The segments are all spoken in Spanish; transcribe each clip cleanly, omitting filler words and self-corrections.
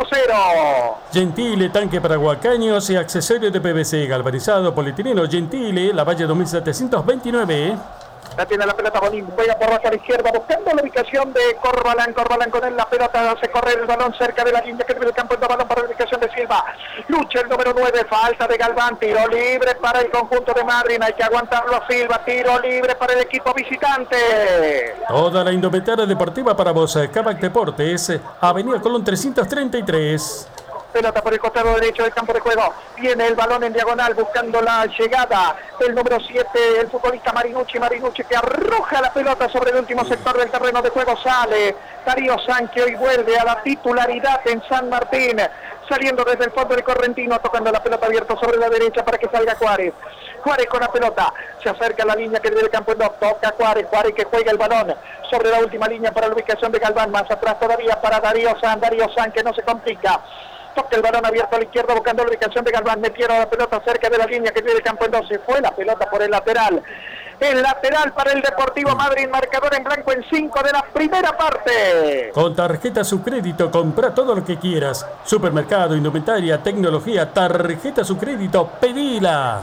0. Gentile, tanque para huacaños y accesorios de PVC, galvanizado, polietileno. Gentile, La Valle 2729. La tiene la pelota Bonín, juega por hacia la izquierda buscando la ubicación de Corbalán. Corbalán con él, la pelota hace correr el balón cerca de la línea que tiene el campo, el balón para la ubicación de Silva. Lucha el número 9, falta de Galván, tiro libre para el conjunto de Madrid, hay que aguantarlo a Silva, tiro libre para el equipo visitante. Toda la indumentaria deportiva para vos, Cabac Deportes, Avenida Colón 333. Pelota por el costado derecho del campo de juego. Viene el balón en diagonal buscando la llegada del número 7, el futbolista Marinucci. Marinucci que arroja la pelota sobre el último sector del terreno de juego. Sale Darío San, que hoy vuelve a la titularidad en San Martín. Saliendo desde el fondo de Correntino, tocando la pelota abierta sobre la derecha para que salga Juárez. Juárez con la pelota, se acerca a la línea que del campo, no toca Juárez que juega el balón sobre la última línea para la ubicación de Galván. Más atrás todavía para Darío San que no se complica. Toca el balón abierto a la izquierda buscando la ubicación de Galván. Metieron la pelota cerca de la línea que tiene el campo en 12. Fue la pelota por el lateral. El lateral para el Deportivo Madrid. Marcador en blanco en 5 de la primera parte. Con tarjeta Subcrédito, compra todo lo que quieras. Supermercado, indumentaria, tecnología, tarjeta Subcrédito, pedila.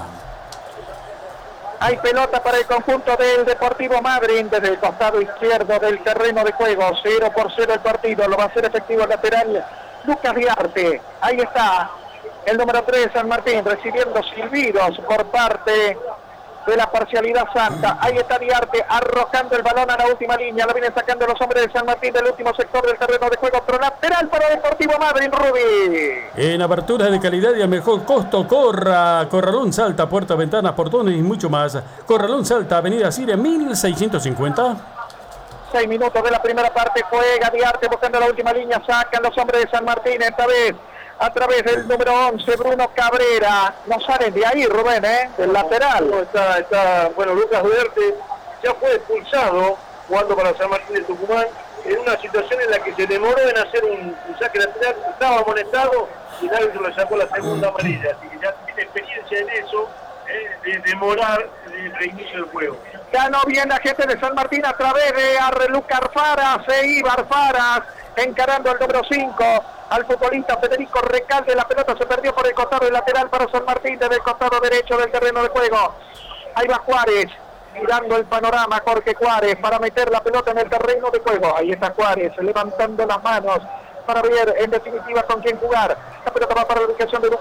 Hay pelota para el conjunto del Deportivo Madrid desde el costado izquierdo del terreno de juego. 0-0 el partido. Lo va a hacer efectivo el lateral Lucas Diarte. Ahí está el número 3 San Martín recibiendo silbidos por parte de la parcialidad santa. Ahí está Diarte arrojando el balón a la última línea. Lo vienen sacando los hombres de San Martín del último sector del terreno de juego. Otro lateral para Deportivo Madrid, Rubi. En aberturas de calidad y a mejor costo, Corralón Salta, puertas, ventanas, portones y mucho más. Corralón Salta, Avenida Siria 1650. 6 minutos de la primera parte, juega Diarte buscando la última línea, sacan los hombres de San Martín, esta vez a través del número 11, Bruno Cabrera. No salen de ahí, Rubén, del lateral. Bueno, Lucas Diarte ya fue expulsado jugando para San Martín de Tucumán en una situación en la que se demoró en hacer un saque lateral, estaba amonestado y el árbitro le sacó la segunda amarilla, así que ya tiene experiencia en eso, de demorar el reinicio del juego. Ganó bien la gente de San Martín a través de Arrelucar Faras, Ibar Faras, encarando al número 5, al futbolista Federico Recalde. La pelota se perdió por el costado del lateral para San Martín, desde el costado derecho del terreno de juego. Ahí va Juárez, mirando el panorama, Jorge Juárez, para meter la pelota en el terreno de juego. Ahí está Juárez, levantando las manos para ver en definitiva con quién jugar. La pelota va para la ubicación de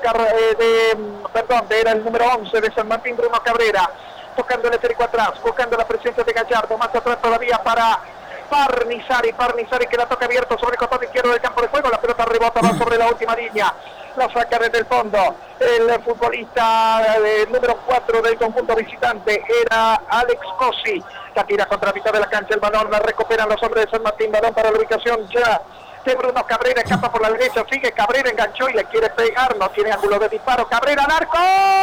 era el número 11 de San Martín, Bruno Cabrera, tocando el esférico atrás, buscando la presencia de Gallardo, más atrás todavía para Parnizari que la toca abierto sobre el costado izquierdo del campo de juego. La pelota rebota, va sobre la última línea, la saca desde el fondo el futbolista número 4 del conjunto visitante, era Alex Cosi. La tira contra la mitad de la cancha, el balón la recuperan los hombres de San Martín, balón para la ubicación ya de Bruno Cabrera, escapa por la derecha, sigue Cabrera, enganchó y le quiere pegar, no tiene ángulo de disparo. Cabrera al arco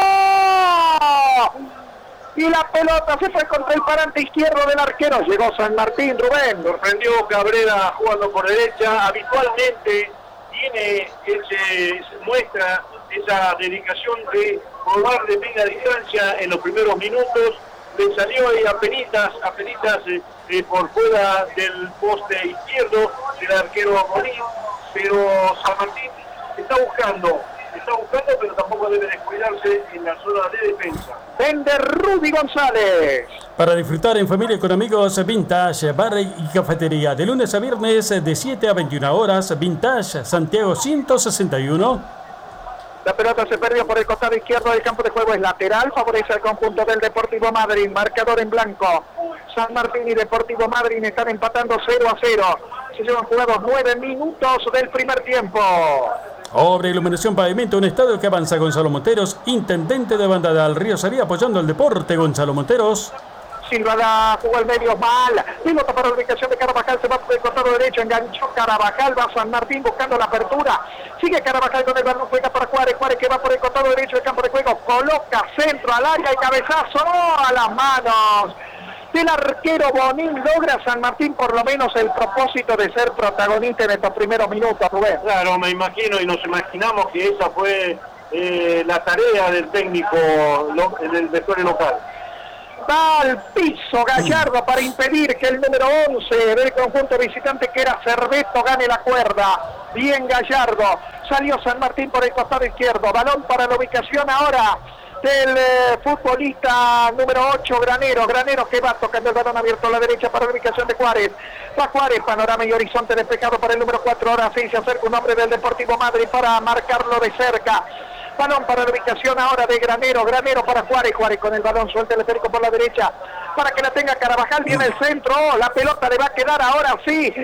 y la pelota se fue contra el parante izquierdo del arquero. Llegó San Martín, Rubén. Sorprendió Cabrera jugando por derecha. Habitualmente muestra esa dedicación de probar de media distancia en los primeros minutos. Le salió ahí apenitas por fuera del poste izquierdo del arquero Bonín, pero San Martín está buscando, pero tampoco debe descuidarse en la zona de defensa. Vende Rudy González. Para disfrutar en familia con amigos, Vintage, bar y cafetería. De lunes a viernes, de 7 a 21 horas. Vintage, Santiago 161. La pelota se perdió por el costado izquierdo del campo de juego. Es lateral, favorece al conjunto del Deportivo Madrid. Marcador en blanco. San Martín y Deportivo Madrid están empatando 0-0. Se llevan jugados 9 minutos del primer tiempo. Obra, iluminación, pavimento, un estadio que avanza. Gonzalo Monteros, intendente de Banda del Río Saría, apoyando el deporte. Gonzalo Monteros. Silva jugó al medio mal. Pilota para la ubicación de Carabajal. Se va por el costado derecho. Enganchó Carabajal. Va San Martín buscando la apertura. Sigue Carabajal con el balón. Juega para Juárez. Juárez que va por el costado derecho del campo de juego. Coloca centro al área y cabezazo a las manos del arquero Bonín. Logra San Martín por lo menos el propósito de ser protagonista en estos primeros minutos, Rubén. Claro, me imagino y nos imaginamos que esa fue la tarea del técnico en el vestuario local. Va al piso Gallardo para impedir que el número 11 del conjunto visitante, que era Cerveto, gane la cuerda. Bien Gallardo, Salió San Martín por el costado izquierdo. Balón para la ubicación ahora del futbolista número 8, Granero. Granero que va tocando el balón abierto a la derecha para la ubicación de Juárez. Va Juárez, panorama y horizonte despejado para el número 4. Ahora sí se acerca un hombre del Deportivo Madrid para marcarlo de cerca. Balón para la ubicación ahora de Granero. Granero para Juárez. Juárez con el balón, suelta el esférico por la derecha para que la tenga Carabajal. Viene el centro. La pelota le va a quedar ahora sí.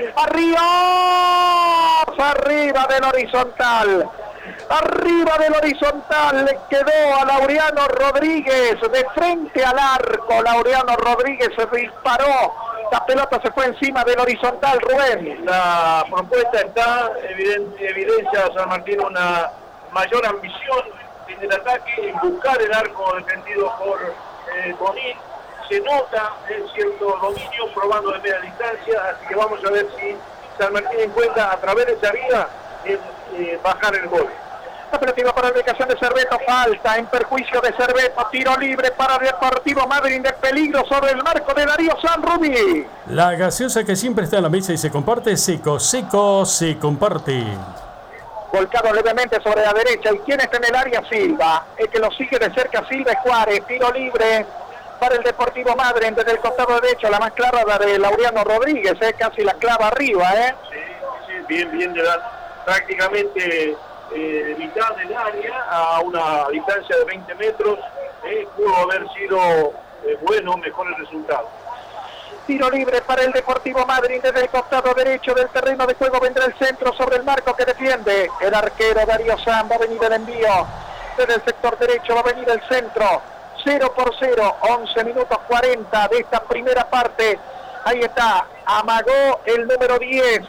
Arriba del horizontal. Arriba del horizontal le quedó a Laureano Rodríguez de frente al arco. Laureano Rodríguez se disparó. La pelota se fue encima del horizontal, Rubén. La propuesta está, evidencia a San Martín una mayor ambición en el ataque, en buscar el arco defendido por Bonín. Se nota cierto dominio, probando de media distancia, así que vamos a ver si San Martín encuentra a través de esa vía bajar el gol. La pelota para la ubicación de Cerveto, falta en perjuicio de Cerveto, tiro libre para el Deportivo Madrid de peligro sobre el marco de Darío Sanrubí. La gaseosa que siempre está en la mesa y se comparte, seco, se comparte. Volcado levemente sobre la derecha, y quien está en el área, Silva. El que lo sigue de cerca, Silva, es Juárez, tiro libre para el Deportivo Madrid desde el costado derecho, la más clara la de Laureano Rodríguez, casi la clava arriba. Sí, bien de la prácticamente mitad del área a una distancia de 20 metros, pudo haber sido bueno, mejor el resultado. Tiro libre para el Deportivo Madrid desde el costado derecho del terreno de juego. Vendrá el centro sobre el marco que defiende el arquero Darío San. Va a venir el envío desde el sector derecho, va a venir el centro. 0-0, 11 minutos 40 de esta primera parte. Ahí está, amagó el número 10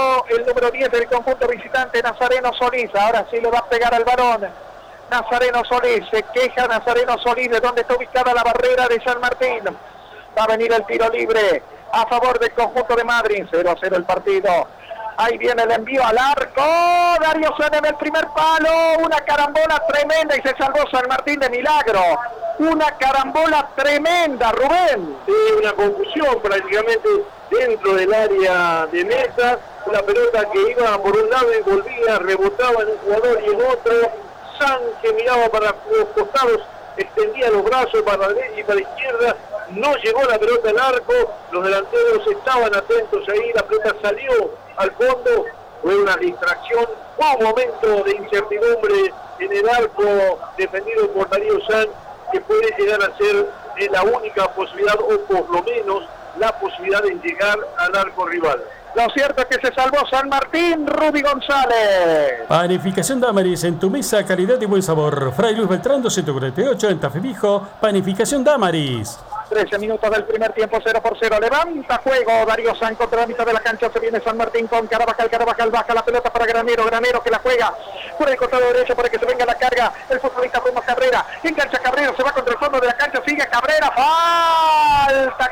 del conjunto visitante, Nazareno Solís. Ahora sí le va a pegar al balón Nazareno Solís. Se queja Nazareno Solís de donde está ubicada la barrera de San Martín. Va a venir el tiro libre a favor del conjunto de Madrid. 0-0 el partido. Ahí viene el envío al arco. Darío San en el primer palo. Una carambola tremenda y se salvó San Martín de milagro. Una carambola tremenda, Rubén. Sí, una confusión prácticamente dentro del área de meta. Una pelota que iba por un lado y volvía, rebotaba en un jugador y en otro. San, que miraba para los costados, extendía los brazos para la derecha y para la izquierda. No llegó la pelota al arco. Los delanteros estaban atentos ahí. La pelota salió al fondo. Fue una distracción. Fue un momento de incertidumbre en el arco defendido por Darío San, que puede llegar a ser la única posibilidad, o por lo menos la posibilidad de llegar al arco rival. Lo cierto es que se salvó San Martín. Rudy González. Panificación Damaris, en tu mesa, calidad y buen sabor. Fray Luis Beltrán 248 en Tafebijo. Panificación Damaris. 13 minutos del primer tiempo, 0-0. Levanta juego Darío San contra la mitad de la cancha. Se viene San Martín con Carabajal. Carabajal baja la pelota para Granero. Granero que la juega por el costado derecho para que se venga la carga. El futbolista Bruno Cabrera. Engancha Cabrera, se va contra el fondo de la cancha. Sigue Cabrera. Falta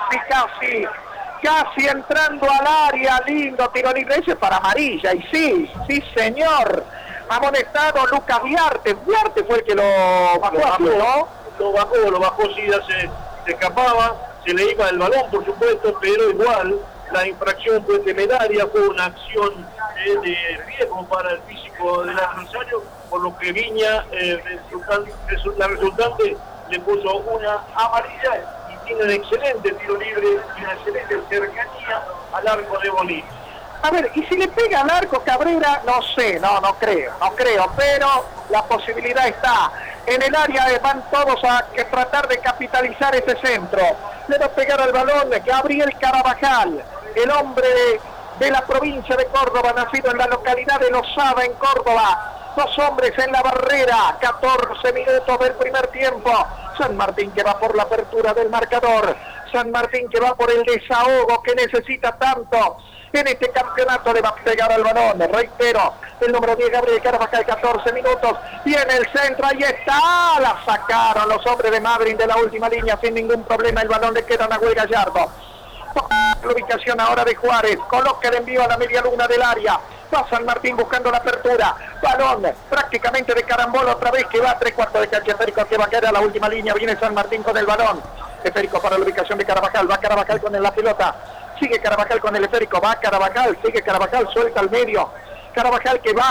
casi entrando al área. Lindo tiro libre. Ese para amarilla. Y sí señor. Amonestado Lucas Viarte. Viarte fue el que lo bajó, ¿no? Lo bajó, sí, ya se escapaba, se le iba el balón, por supuesto, pero igual la infracción fue temeraria, fue una acción de riesgo para el físico del adversario, por lo que Viña, la resultante, le puso una amarilla y tiene un excelente tiro libre y una excelente cercanía al arco de Bonín. A ver, y si le pega al arco Cabrera, no sé, no creo, pero la posibilidad está. En el área van todos a tratar de capitalizar ese centro. Le va a pegar al balón Gabriel Carabajal, el hombre de la provincia de Córdoba, nacido en la localidad de Lozada, en Córdoba. 2 hombres en la barrera, 14 minutos del primer tiempo. San Martín que va por la apertura del marcador. San Martín que va por el desahogo que necesita tanto. En este campeonato le va a pegar al balón, reitero, el número 10, Gabriel Carabajal, 14 minutos, viene el centro, ahí está, la sacaron los hombres de Madrid de la última línea sin ningún problema, el balón le queda a Nahuel Gallardo. La ubicación ahora de Juárez, coloca el envío a la media luna del área, va San Martín buscando la apertura, balón prácticamente de carambola otra vez que va a 3/4 de cancha. Esférico que va a caer a la última línea, viene San Martín con el balón, esférico para la ubicación de Carabajal, va Carabajal con la pelota. Sigue Carabajal con el esférico, va Carabajal, sigue Carabajal, suelta al medio. Carabajal que va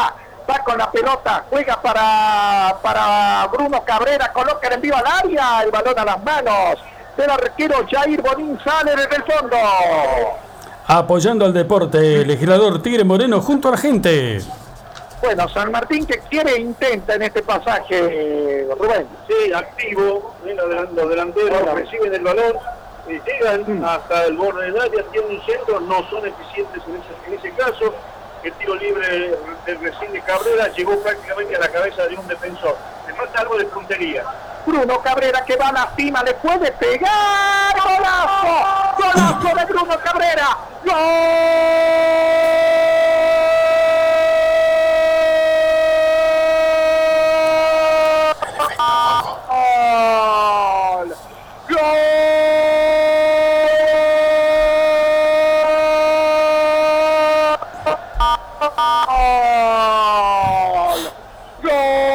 Va con la pelota, juega para Bruno Cabrera, coloca el envío al área, el balón a las manos del arquero Jair Bonín, sale desde el fondo. Apoyando al deporte, legislador Tigre Moreno junto a la gente. Bueno, San Martín que quiere, intenta en este pasaje, Rubén. Sí, activo, los delanteros reciben el balón, llegan hasta el borde del área, tienen un centro, no son eficientes en ese caso. El tiro libre del recién de Cabrera llegó prácticamente a la cabeza de un defensor. Le falta algo de puntería. Bruno Cabrera que va a la cima, le puede pegar. ¡Golazo! ¡Golazo de Bruno Cabrera! ¡Gol! ¡Gol!